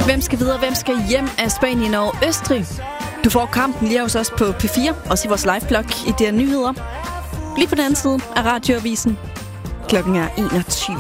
Hvem skal videre, hvem skal hjem af Spanien og Østrig? Du får kampen lige hos os på P4, også i vores liveblog i DR Nyheder. Lige på den anden side af Radioavisen. Klokken er 21.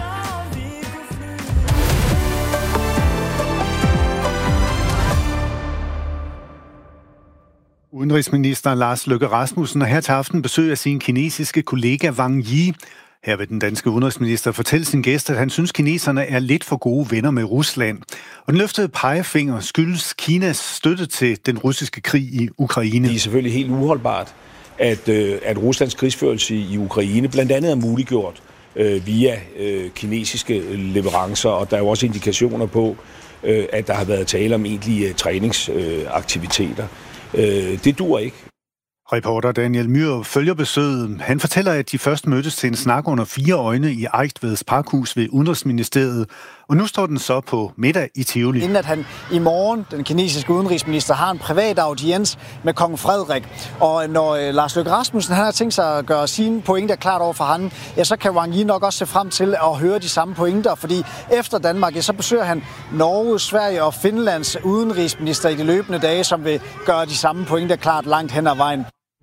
Udenrigsminister Lars Løkke Rasmussen har her til aften besøg af sin kinesiske kollega Wang Yi. Her vil den danske udenrigsminister fortælle sin gæst, at han synes, kineserne er lidt for gode venner med Rusland. Og den løftede pegefinger skyldes Kinas støtte til den russiske krig i Ukraine. Det er selvfølgelig helt uholdbart, at Ruslands krigsførelse i Ukraine blandt andet er muliggjort via kinesiske leverancer, og der er jo også indikationer på, at der har været tale om egentlige træningsaktiviteter. Det duer ikke. Reporter Daniel Myhr følger besøget. Han fortæller, at de først mødtes til en snak under 4 øjne i Eigtveds Parkhus ved Udenrigsministeriet. Og nu står den så på middag i Tivoli. Inden at han i morgen, den kinesiske udenrigsminister, har en privat audiens med kong Frederik. Og når Lars Løkke Rasmussen han har tænkt sig at gøre sine pointer klart over for ham, ja, så kan Wang Yi nok også se frem til at høre de samme pointer. Fordi efter Danmark, ja, så besøger han Norge, Sverige og Finlands udenrigsminister i de løbende dage, som vil gøre de samme pointer klart langt hen ad vejen.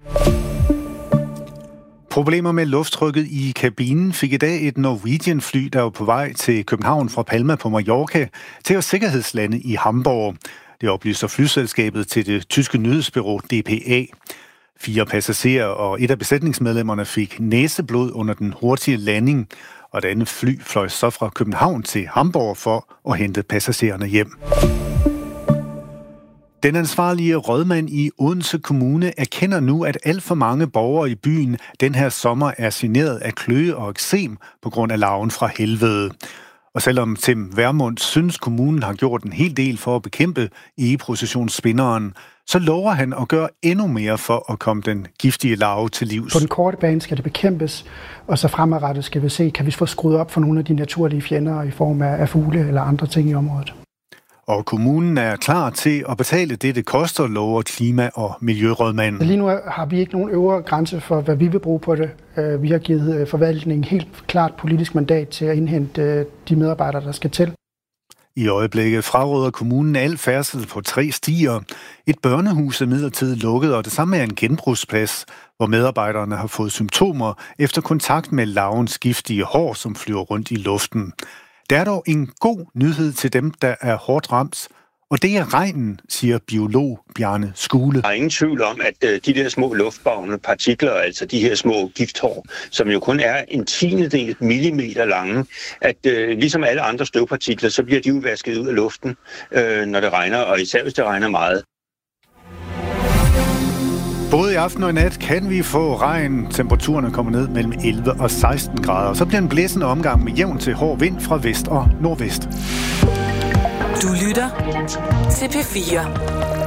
Problemer med lufttrykket i kabinen fik i dag et Norwegian-fly, der var på vej til København fra Palma på Mallorca, til at sikkerhedslande i Hamburg. Det oplyser flyselskabet til det tyske nyhedsbureau DPA. 4 passagerer og et af besætningsmedlemmerne fik næseblod under den hurtige landing, og det andet fly fløj så fra København til Hamburg for at hente passagererne hjem. Den ansvarlige rådmand i Odense Kommune erkender nu, at alt for mange borgere i byen den her sommer er generet af kløe og eksem på grund af larven fra helvede. Og selvom Tim Vermund synes, kommunen har gjort en hel del for at bekæmpe egeprocessionsspinderen, så lover han at gøre endnu mere for at komme den giftige larve til livs. På den korte bane skal det bekæmpes, og så fremadrettet skal vi se, kan vi få skruet op for nogle af de naturlige fjender i form af fugle eller andre ting i området. Og kommunen er klar til at betale det koster, lover klima- og miljørådmanden. Lige nu har vi ikke nogen øvre grænse for, hvad vi vil bruge på det. Vi har givet forvaltningen helt klart politisk mandat til at indhente de medarbejdere, der skal til. I øjeblikket fraråder kommunen al færdsel på 3 stier. Et børnehus er midlertidigt lukket, og det samme er en genbrugsplads, hvor medarbejderne har fået symptomer efter kontakt med larvens giftige hår, som flyver rundt i luften. Der er dog en god nyhed til dem, der er hårdt ramt, og det er regnen, siger biolog Bjarne Skule. Der er ingen tvivl om, at de der små luftbårne partikler, altså de her små gifthår, som jo kun er en 10 millimeter lange, at ligesom alle andre støvpartikler, så bliver de jo vasket ud af luften, når det regner, og især hvis det regner meget. Både i aften og i nat kan vi få regn. Temperaturerne kommer ned mellem 11 og 16 grader. Og så bliver en blæsende omgang med jævn til hård vind fra vest og nordvest. Du lytter til P4.